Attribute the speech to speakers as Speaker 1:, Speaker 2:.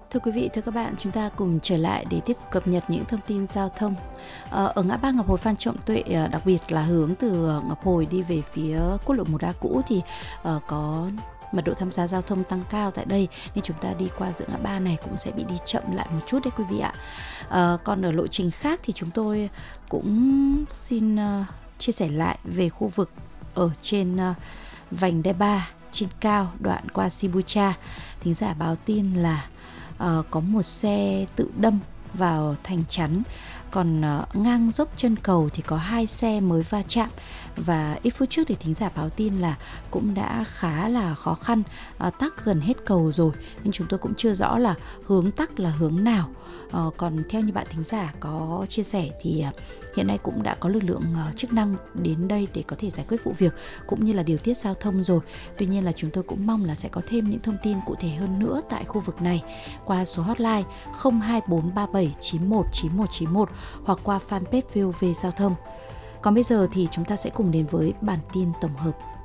Speaker 1: Thưa quý vị, thưa các bạn, chúng ta cùng trở lại để tiếp tục cập nhật những thông tin giao thông. Ở ngã ba Ngọc Hồi Phan Trọng Tuệ, đặc biệt là hướng từ Ngọc Hồi đi về phía quốc lộ 1A cũ thì có mật độ tham gia giao thông tăng cao tại đây, nên chúng ta đi qua giữa ngã ba này cũng sẽ bị đi chậm lại một chút đấy quý vị ạ. Còn ở lộ trình khác thì chúng tôi cũng xin chia sẻ lại về khu vực ở trên vành đai 3 trên cao đoạn qua Sibucha. Thính giả báo tin là có một xe tự đâm vào thành chắn, còn ngang dốc chân cầu thì có 2 xe mới va chạm. Và ít phút trước thì thính giả báo tin là cũng đã khá là khó khăn, tắc gần hết cầu rồi, nhưng chúng tôi cũng chưa rõ là hướng tắc là hướng nào. Còn theo như bạn thính giả có chia sẻ thì hiện nay cũng đã có lực lượng chức năng đến đây để có thể giải quyết vụ việc cũng như là điều tiết giao thông rồi. Tuy nhiên là chúng tôi cũng mong là sẽ có thêm những thông tin cụ thể hơn nữa tại khu vực này qua số hotline 02437919191 hoặc qua fanpage VOV Giao thông. Còn bây giờ thì chúng ta sẽ cùng đến với bản tin tổng hợp.